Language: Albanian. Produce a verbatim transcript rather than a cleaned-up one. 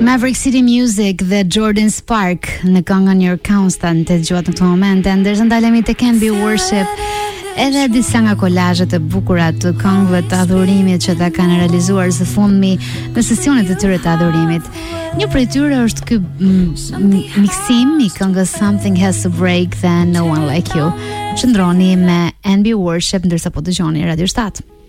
Maverick City Music dhe Jordan Spark në këngën Your Constant të dëgjuat në këtë moment, ndërsa ndalemi te Can Be Worship, edhe disa nga kolazhet e bukura të këngëve të adhurimit që ta kanë realizuar së fundmi në sesionet e tyre të adhurimit. Një prej tyre është ky miksim i këngës Something Has to Break Then No One Like You. Qëndroni me Can Be Worship ndërsa po dëgjoni Radio shtat.